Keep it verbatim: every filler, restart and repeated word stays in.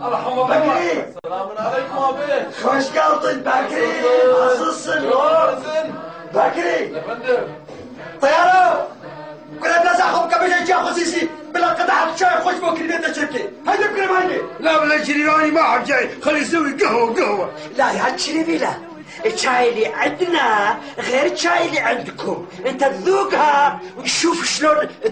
مرحبا بكري. السلام عليكم ابي. خوش قلطن بكري. عزيزسن بكري. يا فندم. طيارة كنا بلا زاخم كبش جا خصيصي بلا قطعة شاي خوش بكري بيت شركة. هيدا بكري مايني. لا ولا شريفاني ما حد جاي، خلي يسوي قهوة قهوة. لا يا شريفي لا. الشاي اللي عندنا غير الشاي اللي عندكم. انت تذوقها وتشوف شلون